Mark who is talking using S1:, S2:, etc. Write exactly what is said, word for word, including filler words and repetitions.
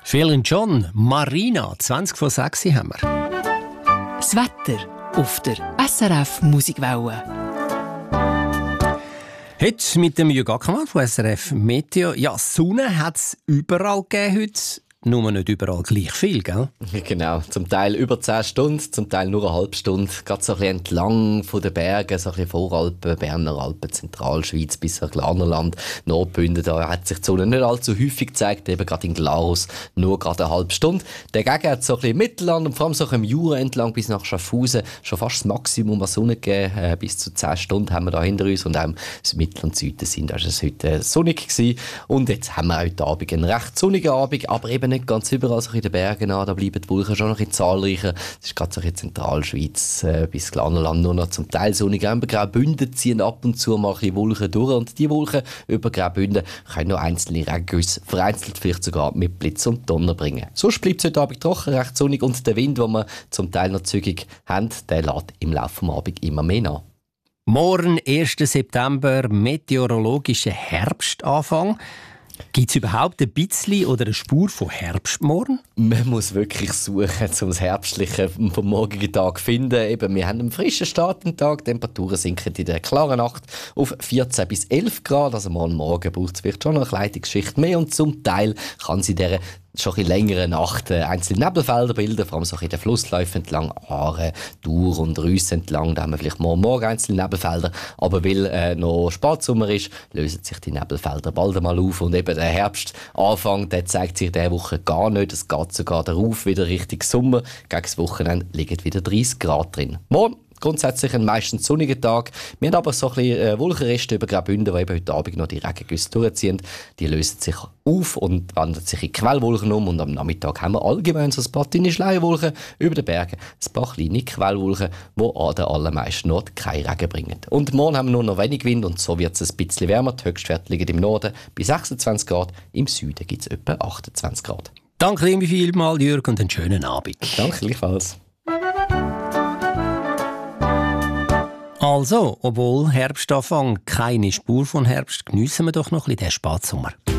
S1: Phil und John, Marina, zwanzig vor sechs haben wir.
S2: Das Wetter auf der S R F Musikwelle.
S1: Heute mit dem Jürg Ackermann von S R F Meteo. Ja, Sonne hat es überall gegeben heute. Nur nicht überall gleich viel, gell?
S3: Genau, zum Teil über zehn Stunden, zum Teil nur eine halbe Stunde. Gerade so ein bisschen entlang von den Bergen, so ein bisschen Voralpen, Berner Alpen, Zentralschweiz bis nach Glarnerland, Nordbünden. Da hat sich die Sonne nicht allzu häufig gezeigt, eben gerade in Glarus nur gerade eine halbe Stunde. Dagegen hat es so ein bisschen im Mittelland und vor allem so im Jura entlang bis nach Schaffhausen schon fast das Maximum an Sonne gegeben. Äh, bis zu zehn Stunden haben wir da hinter uns und auch im Mittel- und Süden sind. Da war es heute sonnig gewesen. Und jetzt haben wir heute Abend einen recht sonnigen Abend, aber eben nicht ganz überall, so in den Bergen an, da bleiben die Wolken schon noch ein zahlreicher. Das ist gerade so in Zentralschweiz äh, bis Glarnerland nur noch zum Teil sonnig. Über Graubünden ziehen ab und zu mal ein bisschen Wolken durch und die Wolken über Graubünden können noch einzelne Regengüsse, vereinzelt vielleicht sogar mit Blitz und Donner bringen. Sonst bleibt es heute Abend trocken, recht sonnig und der Wind, den wir zum Teil noch zügig haben, der lässt im Laufe des Abends immer mehr nach.
S1: Morgen, ersten September, meteorologischer Herbstanfang. Gibt es überhaupt ein bisschen oder eine Spur von Herbst morgen?
S3: Man muss wirklich suchen, um das Herbstliche vom morgigen Tag zu finden. Eben, wir haben einen frischen Start am Tag. Die Temperaturen sinken in der klaren Nacht auf vierzehn bis elf Grad. Also morgen Morgen braucht es vielleicht schon noch eine Kleidungsschicht mehr. Und zum Teil kann sie dieser schon in längeren Nacht äh, einzelne Nebelfelder bilden, vor allem so in den Flussläufen entlang, Aare, Thur und Reuss entlang. Da haben wir vielleicht morgen, morgen einzelne Nebelfelder. Aber weil äh, noch Spätsommer ist, lösen sich die Nebelfelder bald einmal auf. Und eben der Herbstanfang, der zeigt sich diese Woche gar nicht. Es geht sogar darauf wieder Richtung Sommer. Gegen das Wochenende liegen wieder dreißig Grad drin. Morgen grundsätzlich ein meistens sonniger Tag. Wir haben aber so ein bisschen äh, Wolkenreste über Graubünden, die eben heute Abend noch die Regengüsse durchziehen. Die lösen sich auf und wandern sich in Quellwolken um. Und am Nachmittag haben wir allgemein so ein paar dünne Schleierwolken über den Bergen, ein paar kleine Quellwolken, die an den allermeisten Orten keinen Regen bringen. Und morgen haben wir nur noch wenig Wind und so wird es ein bisschen wärmer. Die Höchstwerte liegen im Norden bei sechsundzwanzig Grad, im Süden gibt es etwa achtundzwanzig Grad.
S1: Danke vielmals, Jürg, und einen schönen Abend.
S3: Danke, gleichfalls.
S1: Also, obwohl Herbstanfang keine Spur von Herbst, geniessen wir doch noch ein bisschen den Spätsommer.